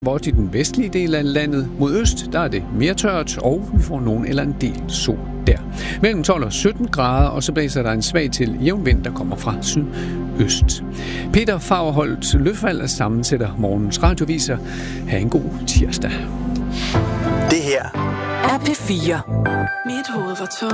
Bort i den vestlige del af landet. Mod øst, der er det mere tørt, og vi får nogen eller en del sol der. Mellem 12 og 17 grader, og så blæser der en svag til jævn vind, der kommer fra sydøst. Peter Fagerholt Løfald sammensætter morgens radioviser. Ha' en god tirsdag. Det her er P4. Mit hoved var tørt.